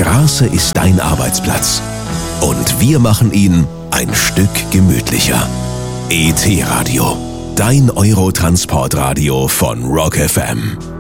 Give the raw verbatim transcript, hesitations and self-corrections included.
Straße ist dein Arbeitsplatz. Und wir machen ihn ein Stück gemütlicher. E T-Radio, dein Eurotransportradio von Rock F M.